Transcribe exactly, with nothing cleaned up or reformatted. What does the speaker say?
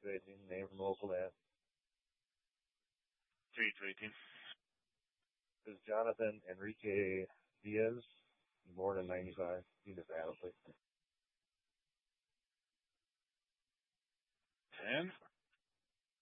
eighteen, name from local dad. three two eighteen. Is Jonathan Enrique Diaz, born in ninety-five. He just added, please. ten.